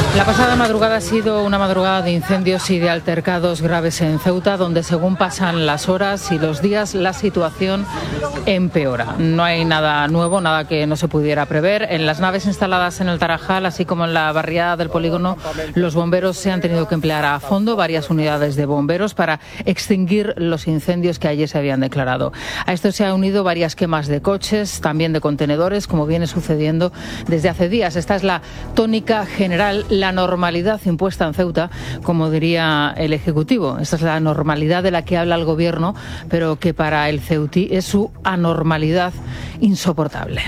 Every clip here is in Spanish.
La pasada madrugada ha sido una madrugada de incendios y de altercados graves en Ceuta, donde según pasan las horas y los días, la situación empeora. No hay nada nuevo, nada que no se pudiera prever. En las naves instaladas en el Tarajal, así como en la barriada del polígono, los bomberos se han tenido que emplear a fondo varias unidades de bomberos para extinguir los incendios que ayer se habían declarado. A esto se han unido varias quemas de coches, también de contenedores, como viene sucediendo desde hace días. Esta es la tónica general, la normalidad impuesta en Ceuta, como diría el Ejecutivo. Esta es la normalidad de la que habla el Gobierno, pero que para el ceutí es su anormalidad insoportable.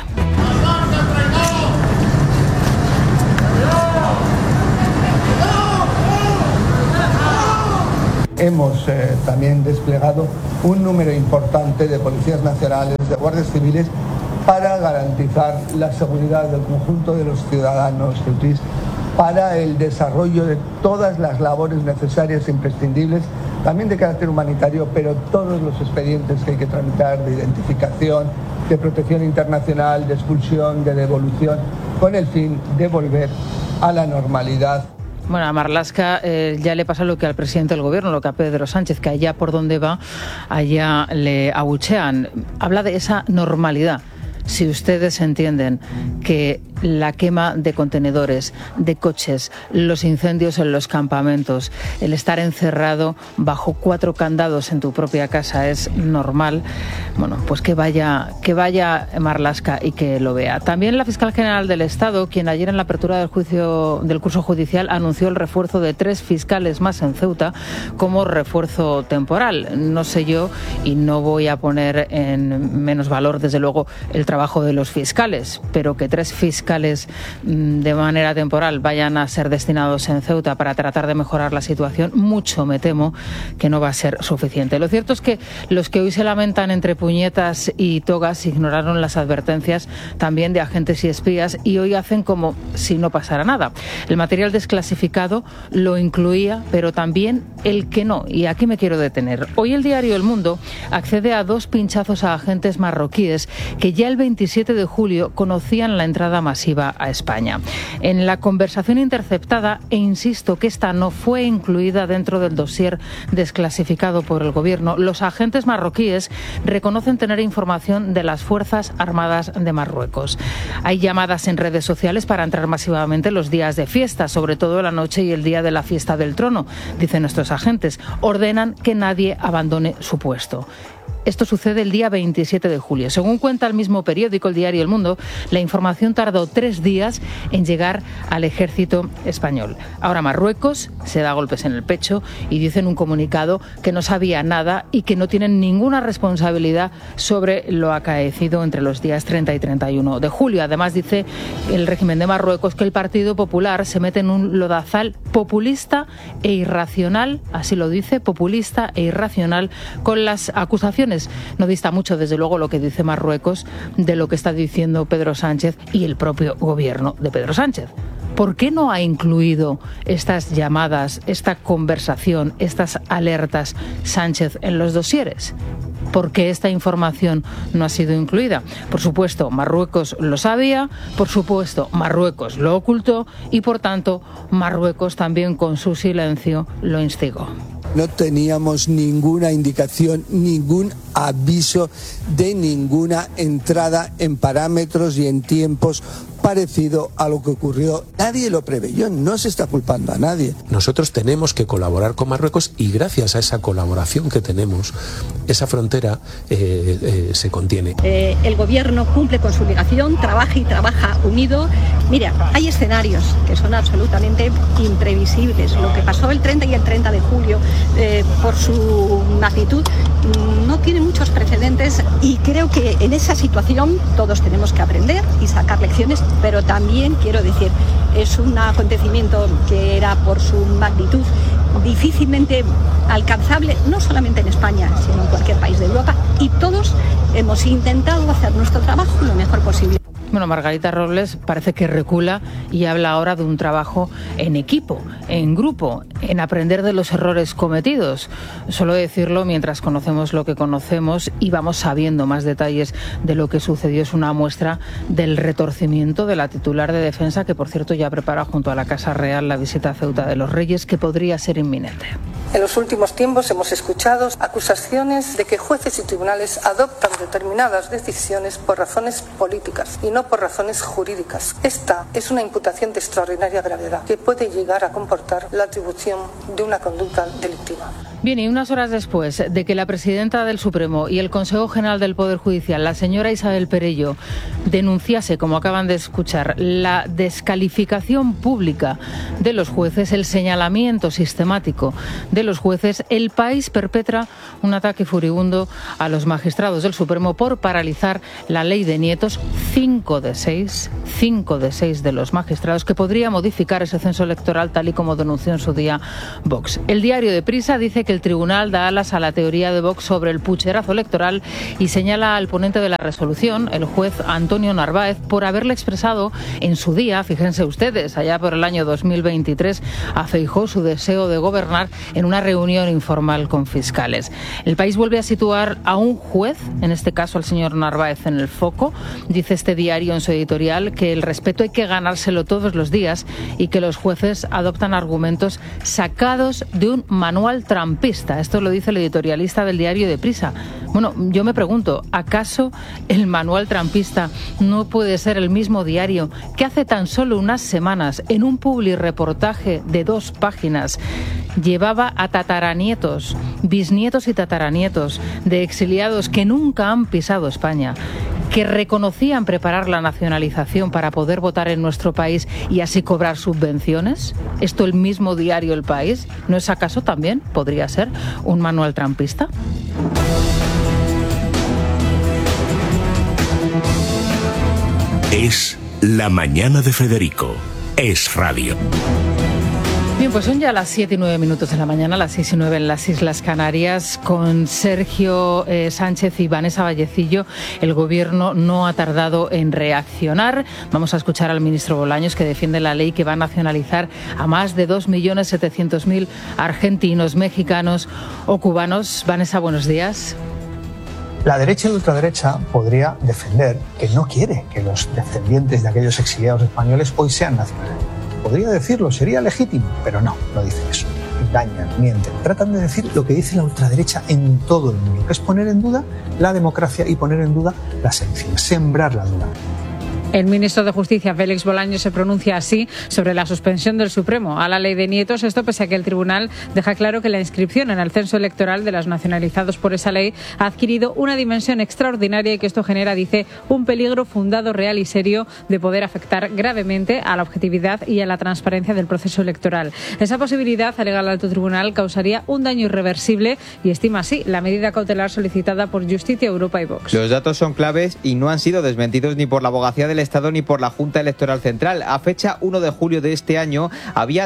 Hemos también desplegado un número importante de policías nacionales, de guardias civiles, para garantizar la seguridad del conjunto de los ciudadanos ceutís, para el desarrollo de todas las labores necesarias e imprescindibles, también de carácter humanitario, pero todos los expedientes que hay que tramitar de identificación, de protección internacional, de expulsión, de devolución, con el fin de volver a la normalidad. Bueno, a Marlaska ya le pasa lo que al presidente del Gobierno, lo que a Pedro Sánchez, que allá por donde va, allá le abuchean. Habla de esa normalidad. Si ustedes entienden que la quema de contenedores, de coches, los incendios en los campamentos, el estar encerrado bajo 4 candados en tu propia casa es normal, bueno, pues que vaya Marlaska y que lo vea. También la fiscal general del Estado, quien ayer en la apertura del curso judicial anunció el refuerzo de 3 fiscales más en Ceuta como refuerzo temporal. No sé yo, y no voy a poner en menos valor, desde luego, el trabajo de los fiscales, pero que 3 fiscales de manera temporal vayan a ser destinados en Ceuta para tratar de mejorar la situación, mucho me temo que no va a ser suficiente. Lo cierto es que los que hoy se lamentan entre puñetas y togas ignoraron las advertencias también de agentes y espías y hoy hacen como si no pasara nada. El material desclasificado lo incluía, pero también el que no, y aquí me quiero detener. Hoy el diario El Mundo accede a 2 pinchazos a agentes marroquíes que ya el 27 de julio conocían la entrada masiva a España. En la conversación interceptada, e insisto que esta no fue incluida dentro del dossier desclasificado por el Gobierno, los agentes marroquíes reconocen tener información de las Fuerzas Armadas de Marruecos. Hay llamadas en redes sociales para entrar masivamente los días de fiesta, sobre todo la noche y el día de la fiesta del trono, dicen estos agentes. Ordenan que nadie abandone su puesto. Esto sucede el día 27 de julio. Según cuenta el mismo periódico, el diario El Mundo, la información tardó 3 días en llegar al ejército español. Ahora Marruecos se da golpes en el pecho y dice en un comunicado que no sabía nada y que no tienen ninguna responsabilidad sobre lo acaecido entre los días 30 y 31 de julio. Además, dice el régimen de Marruecos que el Partido Popular se mete en un lodazal populista e irracional, así lo dice, populista e irracional, con las acusaciones. No dista mucho, desde luego, lo que dice Marruecos de lo que está diciendo Pedro Sánchez y el propio Gobierno de Pedro Sánchez. ¿Por qué no ha incluido estas llamadas, esta conversación, estas alertas Sánchez en los dosieres? ¿Por qué esta información no ha sido incluida? Por supuesto, Marruecos lo sabía, por supuesto, Marruecos lo ocultó y, por tanto, Marruecos también con su silencio lo instigó. No teníamos ninguna indicación, ningún aviso de ninguna entrada en parámetros y en tiempos parecido a lo que ocurrió. Nadie lo preveyó, no se está culpando a nadie. Nosotros tenemos que colaborar con Marruecos y gracias a esa colaboración que tenemos, esa frontera se contiene. El Gobierno cumple con su obligación, trabaja y trabaja unido. Mira, hay escenarios que son absolutamente imprevisibles. Lo que pasó el 30 y el 30 de julio, por su magnitud, no tiene muchos precedentes y creo que en esa situación todos tenemos que aprender y sacar lecciones. Pero también quiero decir, es un acontecimiento que era por su magnitud difícilmente alcanzable, no solamente en España, sino en cualquier país de Europa, y todos hemos intentado hacer nuestro trabajo lo mejor posible. Bueno, Margarita Robles parece que recula y habla ahora de un trabajo en equipo, en grupo, en aprender de los errores cometidos. Solo decirlo mientras conocemos lo que conocemos y vamos sabiendo más detalles de lo que sucedió. Es una muestra del retorcimiento de la titular de Defensa, que por cierto ya prepara junto a la Casa Real la visita a Ceuta de los Reyes, que podría ser inminente. En los últimos tiempos hemos escuchado acusaciones de que jueces y tribunales adoptan determinadas decisiones por razones políticas y no por razones jurídicas. Esta es una imputación de extraordinaria gravedad que puede llegar a comportar la atribución de una conducta delictiva. Bien, y unas horas después de que la presidenta del Supremo y el Consejo General del Poder Judicial, la señora Isabel Perello, denunciase, como acaban de escuchar, la descalificación pública de los jueces, el señalamiento sistemático de los jueces, el país perpetra un ataque furibundo a los magistrados del Supremo por paralizar la ley de nietos. 5 de 6 de los magistrados, que podría modificar ese censo electoral tal y como denunció en su día Vox. El diario de Prisa dice que el tribunal da alas a la teoría de Vox sobre el pucherazo electoral y señala al ponente de la resolución, el juez Antonio Narváez, por haberle expresado en su día, fíjense ustedes, allá por el año 2023, a Feijóo su deseo de gobernar en una reunión informal con fiscales. El país vuelve a situar a un juez, en este caso al señor Narváez, en el foco. Dice este diario en su editorial que el respeto hay que ganárselo todos los días y que los jueces adoptan argumentos sacados de un manual trampista. Esto lo dice el editorialista del diario de Prisa. Bueno, yo me pregunto, ¿acaso el manual trampista no puede ser el mismo diario que hace tan solo unas semanas, en un publireportaje de 2 páginas, llevaba a tataranietos, bisnietos y tataranietos de exiliados que nunca han pisado España, que reconocían preparar la nacionalización para poder votar en nuestro país y así cobrar subvenciones? ¿Esto el mismo diario El País? ¿No es acaso también, podría ser, un manual trampista? Es la mañana de Federico. Es radio. Bien, pues son ya las 7:09 de la mañana, las 6:09 en las Islas Canarias. Con Sergio Sánchez y Vanessa Vallecillo, el Gobierno no ha tardado en reaccionar. Vamos a escuchar al ministro Bolaños, que defiende la ley que va a nacionalizar a más de 2.700.000 argentinos, mexicanos o cubanos. Vanessa, buenos días. La derecha y la ultraderecha podría defender que no quiere que los descendientes de aquellos exiliados españoles hoy sean nacionales. Podría decirlo, sería legítimo, pero no dicen eso. Engañan, mienten, tratan de decir lo que dice la ultraderecha en todo el mundo, que es poner en duda la democracia y poner en duda las elecciones, sembrar la duda. El ministro de Justicia, Félix Bolaños, se pronuncia así sobre la suspensión del Supremo a la ley de nietos. Esto pese a que el tribunal deja claro que la inscripción en el censo electoral de los nacionalizados por esa ley ha adquirido una dimensión extraordinaria y que esto genera, dice, un peligro fundado, real y serio de poder afectar gravemente a la objetividad y a la transparencia del proceso electoral. Esa posibilidad, alega el alto tribunal, causaría un daño irreversible y estima así la medida cautelar solicitada por Justicia, Europa y Vox. Los datos son claves y no han sido desmentidos ni por la abogacía del Estado ni por la Junta Electoral Central. A fecha 1 de julio de este año había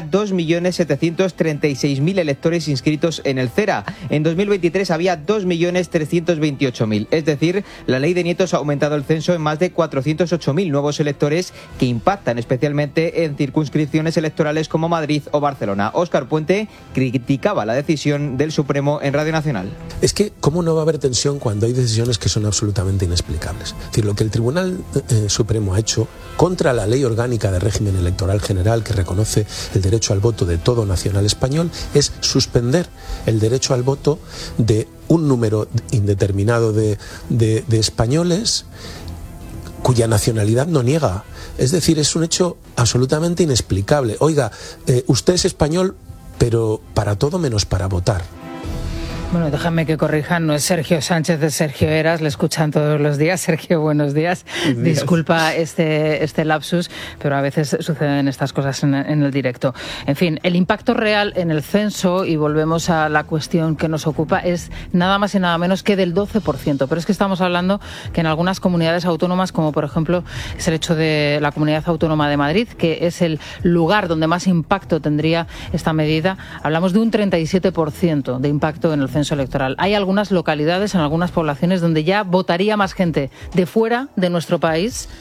2.736.000 electores inscritos en el CERA. En 2023 había 2.328.000. Es decir, la ley de nietos ha aumentado el censo en más de 408.000 nuevos electores que impactan especialmente en circunscripciones electorales como Madrid o Barcelona. Óscar Puente criticaba la decisión del Supremo en Radio Nacional. Es que, ¿cómo no va a haber tensión cuando hay decisiones que son absolutamente inexplicables? Es decir, lo que el Tribunal Supremo ha hecho contra la Ley Orgánica de Régimen Electoral General, que reconoce el derecho al voto de todo nacional español, es suspender el derecho al voto de un número indeterminado de españoles cuya nacionalidad no niega. Es decir, es un hecho absolutamente inexplicable. Oiga, usted es español, pero para todo menos para votar. Bueno, déjame que corrijan, no es Sergio Sánchez, es Sergio Eras, le escuchan todos los días. Sergio, buenos días. Disculpa este lapsus, pero a veces suceden estas cosas en el directo. En fin, el impacto real en el censo, y volvemos a la cuestión que nos ocupa, es nada más y nada menos que del 12%. Pero es que estamos hablando que en algunas comunidades autónomas, como por ejemplo es el hecho de la Comunidad Autónoma de Madrid, que es el lugar donde más impacto tendría esta medida, hablamos de un 37% de impacto en el censo electoral. Hay algunas localidades, en algunas poblaciones, donde ya votaría más gente de fuera de nuestro país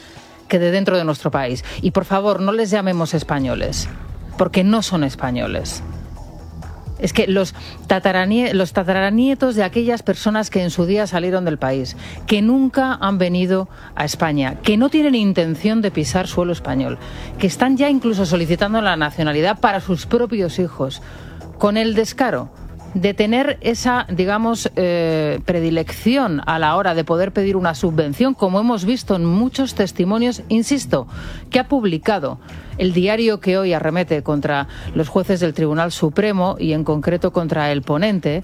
que de dentro de nuestro país. Y por favor, no les llamemos españoles, porque no son españoles. Es que los tataranietos de aquellas personas que en su día salieron del país, que nunca han venido a España, que no tienen intención de pisar suelo español, que están ya incluso solicitando la nacionalidad para sus propios hijos, con el descaro de tener esa, digamos, predilección a la hora de poder pedir una subvención, como hemos visto en muchos testimonios, insisto, que ha publicado el diario que hoy arremete contra los jueces del Tribunal Supremo y en concreto contra el ponente.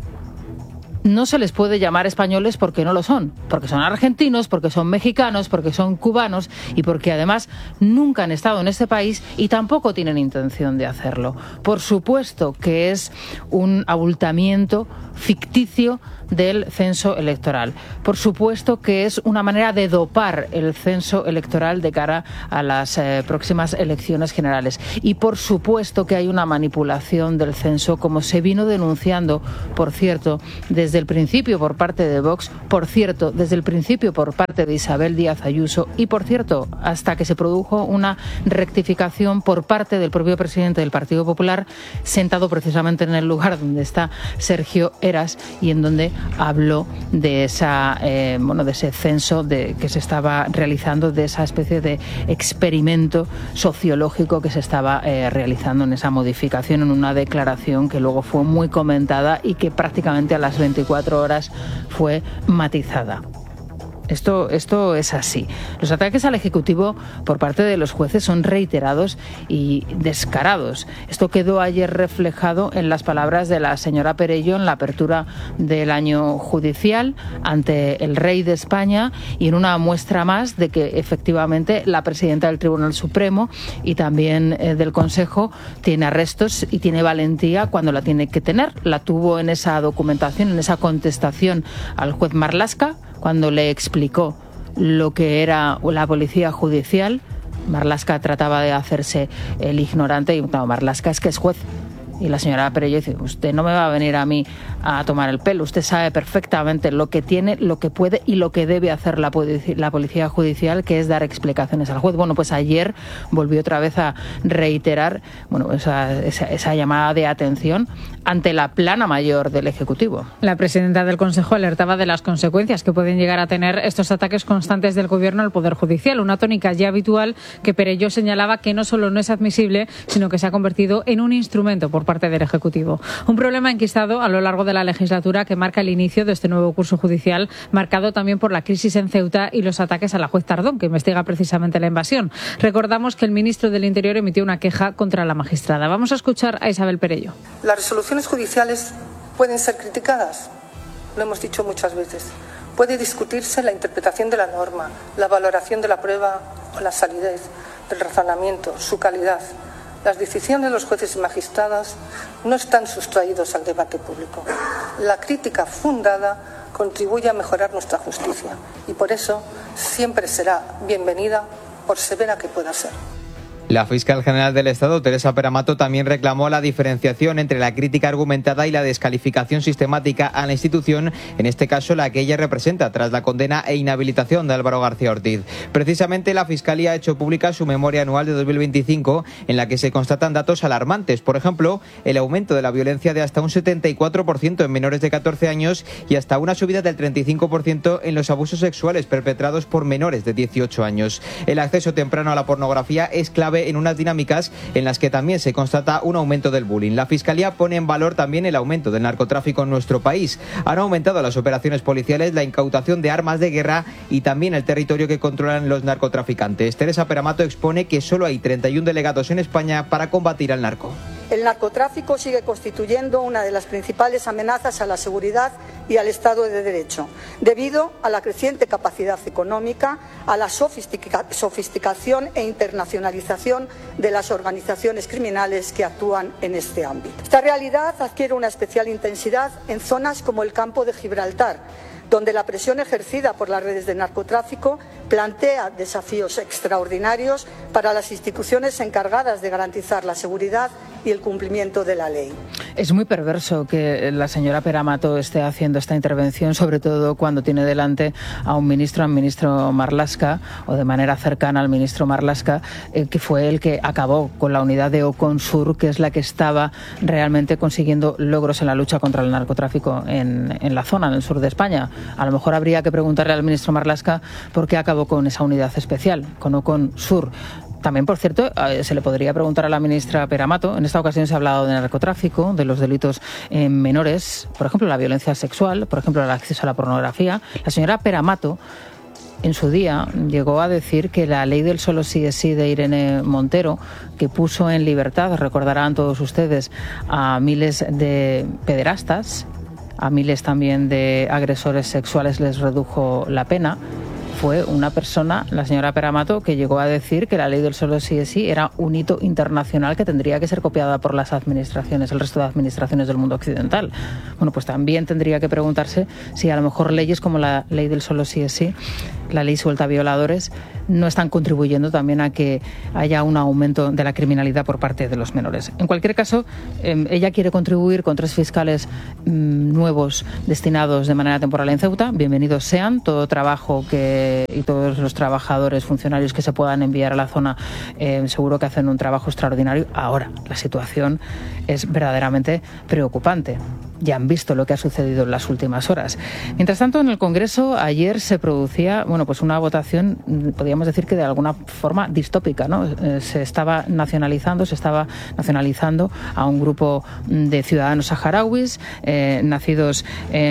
No se les puede llamar españoles porque no lo son, porque son argentinos, porque son mexicanos, porque son cubanos y porque además nunca han estado en este país y tampoco tienen intención de hacerlo. Por supuesto que es un abultamiento ficticio del censo electoral. Por supuesto que es una manera de dopar el censo electoral de cara a las próximas elecciones generales. Y por supuesto que hay una manipulación del censo, como se vino denunciando, por cierto, desde el principio por parte de Vox, por cierto, desde el principio por parte de Isabel Díaz Ayuso y, por cierto, hasta que se produjo una rectificación por parte del propio presidente del Partido Popular, sentado precisamente en el lugar donde está Sergio Eras y en donde habló de de ese censo que se estaba realizando, de esa especie de experimento sociológico que se estaba realizando en esa modificación, en una declaración que luego fue muy comentada y que prácticamente a las 24 horas fue matizada. Esto es así. Los ataques al Ejecutivo por parte de los jueces son reiterados y descarados. Esto quedó ayer reflejado en las palabras de la señora Perello en la apertura del año judicial ante el rey de España y en una muestra más de que efectivamente la presidenta del Tribunal Supremo y también del Consejo tiene arrestos y tiene valentía cuando la tiene que tener. La tuvo en esa documentación, en esa contestación al juez Marlaska, cuando le explicó lo que era la policía judicial. Marlaska trataba de hacerse el ignorante y no, Marlaska es que es juez. Y la señora Perello dice, usted no me va a venir a mí a tomar el pelo, usted sabe perfectamente lo que tiene, lo que puede y lo que debe hacer la policía judicial, que es dar explicaciones al juez. Bueno, pues ayer volvió otra vez a reiterar esa llamada de atención ante la plana mayor del Ejecutivo. La presidenta del Consejo alertaba de las consecuencias que pueden llegar a tener estos ataques constantes del Gobierno al Poder Judicial, una tónica ya habitual que Perello señalaba que no solo no es admisible, sino que se ha convertido en un instrumento por parte del Ejecutivo. Un problema enquistado a lo largo de la legislatura que marca el inicio de este nuevo curso judicial, marcado también por la crisis en Ceuta y los ataques a la juez Tardón, que investiga precisamente la invasión. Recordamos que el ministro del Interior emitió una queja contra la magistrada. Vamos a escuchar a Isabel Perello. Las resoluciones judiciales pueden ser criticadas, lo hemos dicho muchas veces. Puede discutirse la interpretación de la norma, la valoración de la prueba o la solidez del razonamiento, su calidad. Las decisiones de los jueces y magistrados no están sustraídos al debate público. La crítica fundada contribuye a mejorar nuestra justicia y por eso siempre será bienvenida, por severa que pueda ser. La fiscal general del Estado, Teresa Peramato, también reclamó la diferenciación entre la crítica argumentada y la descalificación sistemática a la institución, en este caso la que ella representa, tras la condena e inhabilitación de Álvaro García Ortiz. Precisamente la Fiscalía ha hecho pública su memoria anual de 2025, en la que se constatan datos alarmantes. Por ejemplo, el aumento de la violencia de hasta un 74% en menores de 14 años y hasta una subida del 35% en los abusos sexuales perpetrados por menores de 18 años. El acceso temprano a la pornografía es clave en unas dinámicas en las que también se constata un aumento del bullying. La Fiscalía pone en valor también el aumento del narcotráfico en nuestro país. Han aumentado las operaciones policiales, la incautación de armas de guerra y también el territorio que controlan los narcotraficantes. Teresa Peramato expone que solo hay 31 delegados en España para combatir al narco. El narcotráfico sigue constituyendo una de las principales amenazas a la seguridad y al Estado de Derecho, debido a la creciente capacidad económica, a la sofisticación e internacionalización de las organizaciones criminales que actúan en este ámbito. Esta realidad adquiere una especial intensidad en zonas como el campo de Gibraltar, donde la presión ejercida por las redes de narcotráfico plantea desafíos extraordinarios para las instituciones encargadas de garantizar la seguridad y el cumplimiento de la ley. Es muy perverso que la señora Pere Amato esté haciendo esta intervención, sobre todo cuando tiene delante a un ministro, al ministro Marlaska, o de manera cercana al ministro Marlaska, que fue el que acabó con la unidad de Oconsur, que es la que estaba realmente consiguiendo logros en la lucha contra el narcotráfico en la zona, en el sur de España. A lo mejor habría que preguntarle al ministro Marlaska por qué acabó con esa unidad especial, con Oconsur. También, por cierto, se le podría preguntar a la ministra Pere Amato. En esta ocasión se ha hablado de narcotráfico, de los delitos en menores, por ejemplo, la violencia sexual, por ejemplo, el acceso a la pornografía. La señora Pere Amato, en su día, llegó a decir que la ley del solo sí es sí de Irene Montero, que puso en libertad, recordarán todos ustedes, a miles de pederastas, a miles también de agresores sexuales, les redujo la pena. Fue una persona, la señora Pere Amato, que llegó a decir que la ley del solo sí es sí era un hito internacional que tendría que ser copiada por las administraciones, el resto de administraciones del mundo occidental. Bueno, pues también tendría que preguntarse si a lo mejor leyes como la ley del solo sí es sí, la ley suelta a violadores, no están contribuyendo también a que haya un aumento de la criminalidad por parte de los menores. En cualquier caso, ella quiere contribuir con 3 fiscales nuevos destinados de manera temporal en Ceuta. Bienvenidos sean. Todo trabajo y todos los trabajadores, funcionarios que se puedan enviar a la zona, seguro que hacen un trabajo extraordinario. Ahora, la situación es verdaderamente preocupante. Ya han visto lo que ha sucedido en las últimas horas. Mientras tanto, en el Congreso ayer se producía, pues una votación, podríamos decir que de alguna forma distópica, ¿no? Se estaba nacionalizando a un grupo de ciudadanos saharauis, nacidos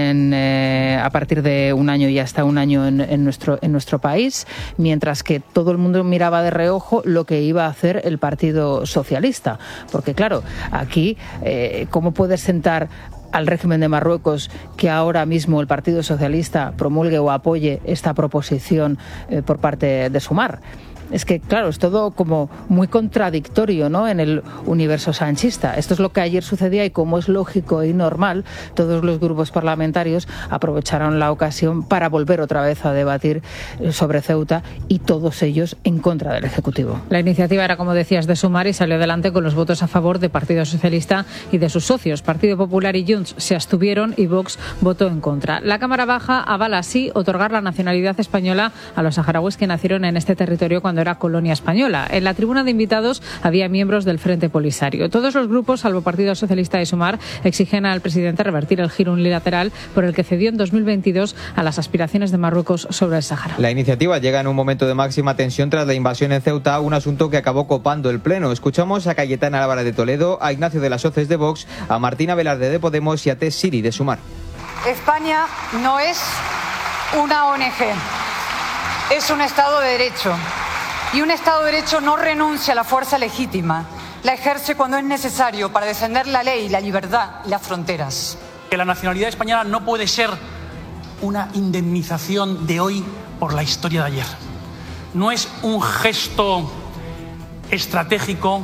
a partir de un año y hasta un año en nuestro país, mientras que todo el mundo miraba de reojo lo que iba a hacer el Partido Socialista. Porque claro, aquí, ¿cómo puede sentar al régimen de Marruecos que ahora mismo el Partido Socialista promulgue o apoye esta proposición por parte de Sumar? Es que, claro, es todo como muy contradictorio, ¿no?, en el universo sanchista. Esto es lo que ayer sucedía y, como es lógico y normal, todos los grupos parlamentarios aprovecharon la ocasión para volver otra vez a debatir sobre Ceuta, y todos ellos en contra del Ejecutivo. La iniciativa era, como decías, de Sumar y salió adelante con los votos a favor de Partido Socialista y de sus socios. Partido Popular y Junts se abstuvieron y Vox votó en contra. La Cámara Baja avala así otorgar la nacionalidad española a los saharauis que nacieron en este territorio cuando era colonia española. En la tribuna de invitados había miembros del Frente Polisario. Todos los grupos, salvo Partido Socialista y Sumar, exigen al presidente revertir el giro unilateral por el que cedió en 2022 a las aspiraciones de Marruecos sobre el Sáhara. La iniciativa llega en un momento de máxima tensión tras la invasión en Ceuta, un asunto que acabó copando el Pleno. Escuchamos a Cayetana Álvarez de Toledo, a Ignacio de las Hoces de Vox, a Martina Velarde de Podemos y a Tess Siri de Sumar. España no es una ONG, es un Estado de Derecho. Y un Estado de Derecho no renuncia a la fuerza legítima, la ejerce cuando es necesario para defender la ley, la libertad y las fronteras. Que la nacionalidad española no puede ser una indemnización de hoy por la historia de ayer. No es un gesto estratégico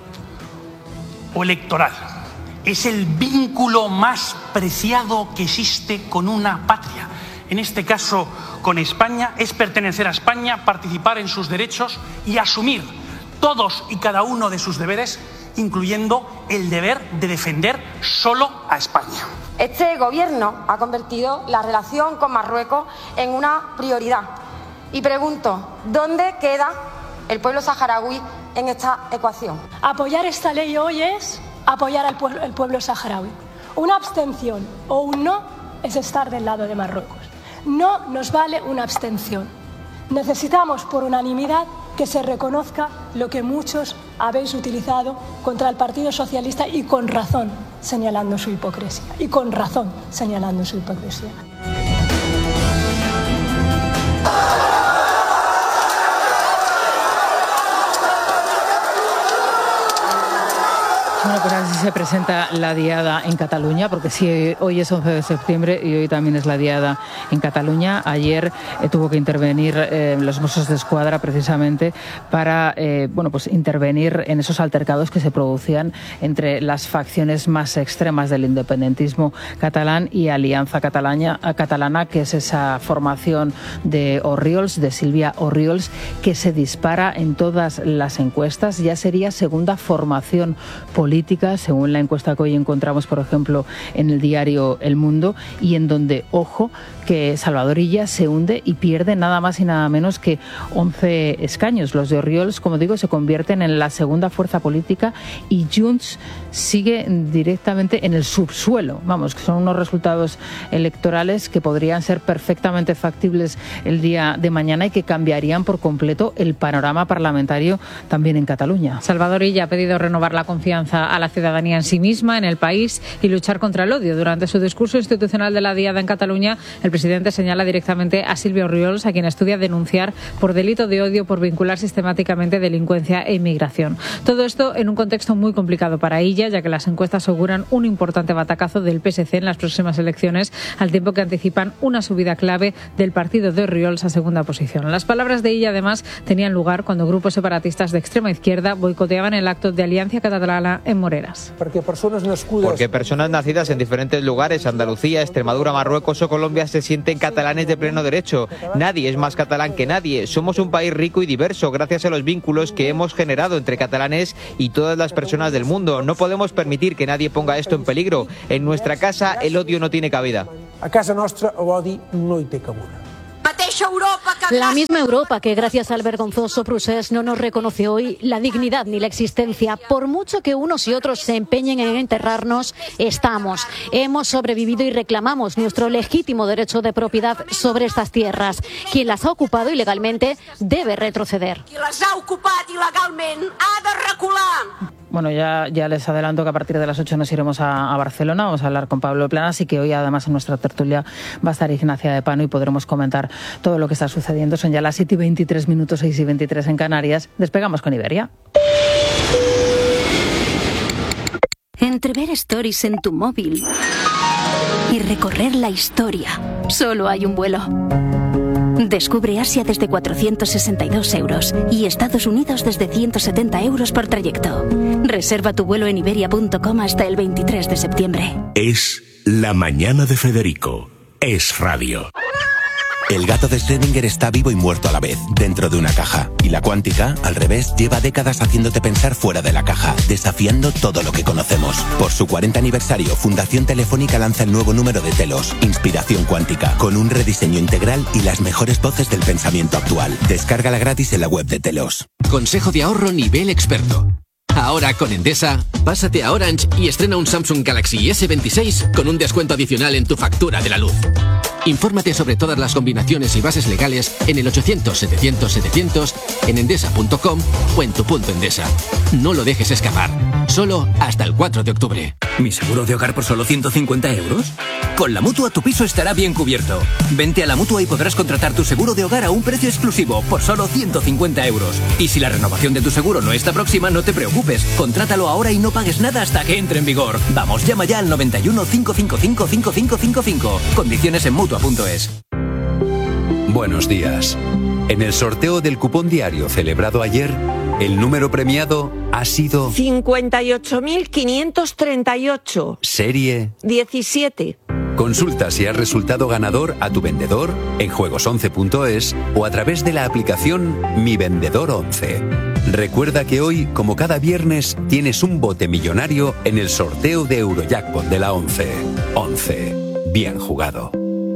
o electoral. Es el vínculo más preciado que existe con una patria. En este caso, con España, es pertenecer a España, participar en sus derechos y asumir todos y cada uno de sus deberes, incluyendo el deber de defender solo a España. Este gobierno ha convertido la relación con Marruecos en una prioridad. Y pregunto, ¿dónde queda el pueblo saharaui en esta ecuación? Apoyar esta ley hoy es apoyar al pueblo saharaui. Una abstención o un no es estar del lado de Marruecos. No nos vale una abstención. Necesitamos por unanimidad que se reconozca lo que muchos habéis utilizado contra el Partido Socialista, y con razón señalando su hipocresía. Bueno, pues así se presenta la diada en Cataluña, porque sí, hoy es 11 de septiembre y hoy también es la diada en Cataluña. Ayer tuvo que intervenir los Mossos d'Esquadra precisamente para pues intervenir en esos altercados que se producían entre las facciones más extremas del independentismo catalán y Alianza Catalana, que es esa formación de Orriols, de Sílvia Orriols, que se dispara en todas las encuestas. Ya sería segunda formación política política, según la encuesta que hoy encontramos, por ejemplo, en el diario El Mundo, y en donde, ojo, que Salvador Illa se hunde y pierde nada más y nada menos que 11 escaños. Los de Orriols, como digo, se convierten en la segunda fuerza política y Junts sigue directamente en el subsuelo. Vamos, que son unos resultados electorales que podrían ser perfectamente factibles el día de mañana y que cambiarían por completo el panorama parlamentario también en Cataluña. Salvador Illa ha pedido renovar la confianza a la ciudadanía en sí misma, en el país, y luchar contra el odio. Durante su discurso institucional de la Diada en Cataluña, el presidente señala directamente a Sílvia Orriols, a quien estudia denunciar por delito de odio por vincular sistemáticamente delincuencia e inmigración. Todo esto en un contexto muy complicado para Illa, ya que las encuestas auguran un importante batacazo del PSC en las próximas elecciones, al tiempo que anticipan una subida clave del partido de Orriols a segunda posición. Las palabras de Illa, además, tenían lugar cuando grupos separatistas de extrema izquierda boicoteaban el acto de Alianza Catalana en Moreras. Porque personas nacidas en diferentes lugares, Andalucía, Extremadura, Marruecos o Colombia, se sienten catalanes de pleno derecho. Nadie es más catalán que nadie. Somos un país rico y diverso gracias a los vínculos que hemos generado entre catalanes y todas las personas del mundo. No podemos permitir que nadie ponga esto en peligro. En nuestra casa el odio no tiene cabida. A casa nostra l'odi no hi té cabuda. La misma Europa que gracias al vergonzoso procés no nos reconoce hoy la dignidad ni la existencia. Por mucho que unos y otros se empeñen en enterrarnos, hemos sobrevivido y reclamamos nuestro legítimo derecho de propiedad sobre estas tierras. Quien las ha ocupado ilegalmente debe retroceder. Qui les ha ocupat il·legalment ha de recular. Bueno, ya les adelanto que a partir de las 8 nos iremos a Barcelona, vamos a hablar con Pablo Planas y que hoy además en nuestra tertulia va a estar Ignacia de Pano y podremos comentar todo lo que está sucediendo. Son ya las 7:23, 6:23 en Canarias. Despegamos con Iberia. Entre ver stories en tu móvil y recorrer la historia, solo hay un vuelo. Descubre Asia desde 462 euros y Estados Unidos desde 170 euros por trayecto. Reserva tu vuelo en iberia.com hasta el 23 de septiembre. Es La Mañana de Federico. Es radio. El gato de Schrödinger está vivo y muerto a la vez, dentro de una caja. Y la cuántica, al revés, lleva décadas haciéndote pensar fuera de la caja, desafiando todo lo que conocemos. Por su 40 aniversario, Fundación Telefónica lanza el nuevo número de Telos, Inspiración Cuántica, con un rediseño integral y las mejores voces del pensamiento actual. Descárgala gratis en la web de Telos. Consejo de ahorro nivel experto. Ahora con Endesa, pásate a Orange y estrena un Samsung Galaxy S26 con un descuento adicional en tu factura de la luz. Infórmate sobre todas las combinaciones y bases legales en el 800-700-700, en endesa.com o en tu punto Endesa. No lo dejes escapar. Solo hasta el 4 de octubre. ¿Mi seguro de hogar por solo 150 euros? Con la Mutua tu piso estará bien cubierto. Vente a la Mutua y podrás contratar tu seguro de hogar a un precio exclusivo por solo 150 euros. Y si la renovación de tu seguro no está próxima, no te preocupes. Contrátalo ahora y no pagues nada hasta que entre en vigor. Vamos, llama ya al 91 555 5555. Condiciones en Mutua.es. Buenos días. En el sorteo del cupón diario celebrado ayer, el número premiado ha sido 58.538. Serie 17. Consulta si has resultado ganador a tu vendedor en juegos11.es o a través de la aplicación Mi Vendedor 11. Recuerda que hoy, como cada viernes, tienes un bote millonario en el sorteo de Eurojackpot de la 11. 11. Bien jugado.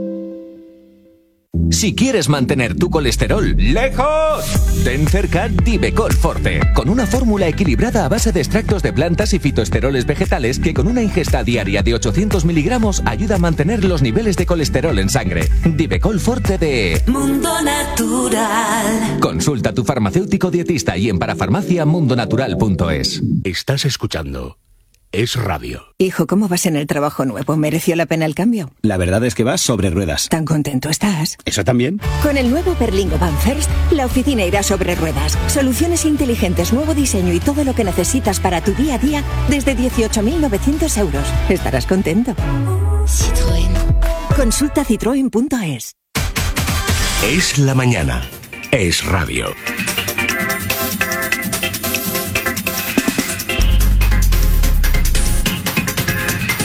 Si quieres mantener tu colesterol lejos, ten cerca Divecol Forte, con una fórmula equilibrada a base de extractos de plantas y fitoesteroles vegetales que con una ingesta diaria de 800 miligramos ayuda a mantener los niveles de colesterol en sangre. Divecol Forte de Mundo Natural. Consulta a tu farmacéutico dietista y en parafarmaciamundonatural.es. Estás escuchando Es Radio. Hijo, ¿cómo vas en el trabajo nuevo? ¿Mereció la pena el cambio? La verdad es que vas sobre ruedas. ¿Tan contento estás? ¿Eso también? Con el nuevo Berlingo Van First, la oficina irá sobre ruedas. Soluciones inteligentes, nuevo diseño y todo lo que necesitas para tu día a día desde 18.900 euros. Estarás contento. Citroën. Consulta citroen.es. Es la mañana. Es radio.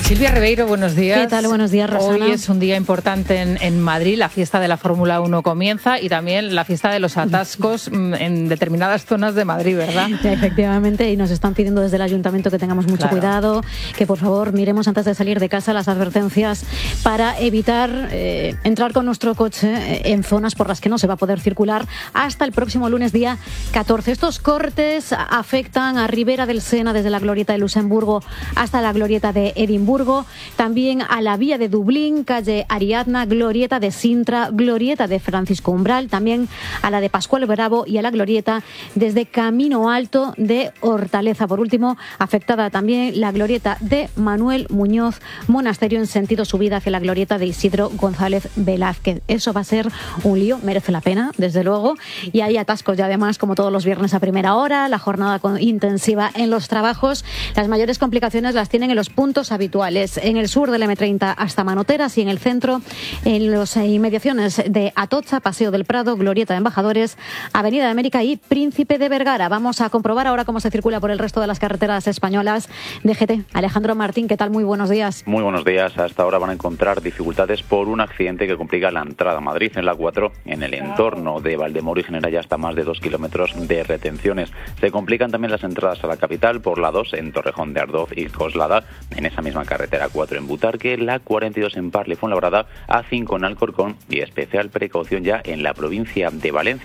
Silvia Ribeiro, buenos días. ¿Qué tal? Buenos días, Rosana. Hoy es un día importante en Madrid, la fiesta de la Fórmula 1 comienza y también la fiesta de los atascos en determinadas zonas de Madrid, ¿verdad? Efectivamente, y nos están pidiendo desde el Ayuntamiento que tengamos mucho cuidado, que por favor miremos antes de salir de casa las advertencias para evitar entrar con nuestro coche en zonas por las que no se va a poder circular hasta el próximo lunes día 14. Estos cortes afectan a Ribera del Sena desde la glorieta de Luxemburgo hasta la glorieta de Edimburgo, también a la vía de Dublín, calle Ariadna, glorieta de Sintra, glorieta de Francisco Umbral, también a la de Pascual Bravo y a la glorieta desde Camino Alto de Hortaleza. Por último, afectada también la glorieta de Manuel Muñoz Monasterio en sentido subida hacia la glorieta de Isidro González Velázquez. Eso va a ser un lío, merece la pena, desde luego, y hay atascos ya además como todos los viernes a primera hora, la jornada intensiva en los trabajos. Las mayores complicaciones las tienen en los puntos habituales, en el sur del M30 hasta Manoteras y en el centro, en las inmediaciones de Atocha, Paseo del Prado, Glorieta de Embajadores, Avenida de América y Príncipe de Vergara. Vamos a comprobar ahora cómo se circula por el resto de las carreteras españolas. DGT, Alejandro Martín, ¿qué tal? Muy buenos días. Muy buenos días. Hasta ahora van a encontrar dificultades por un accidente que complica la entrada a Madrid en la 4, en el entorno de Valdemoro y genera ya hasta más de 2 kilómetros de retenciones. Se complican también las entradas a la capital por la 2 en Torrejón de Ardoz y Coslada, en esa misma carretera 4 en Butarque, la 42 en Parle Fuenlabrada, A5 en Alcorcón y especial precaución ya en la provincia de Valencia.